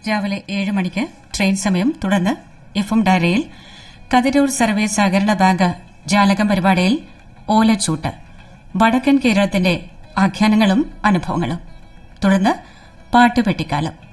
രാവിലെ 7 മണിക്ക് ട്രെയിൻ സമയം. തുടർന്ന് എഫ്എം ഡയറിയിൽ കതിരൂർ സർവീസ് സഹകരണ ബാങ്ക് ജാലകം പരിപാടിയിൽ ഓലച്ചൂട്ട്, വടക്കൻ കേരളത്തിന്റെ ആഖ്യാനങ്ങളും അനുഭവങ്ങളും. തുടർന്ന് പാട്ടുപെട്ടിക്കാലം.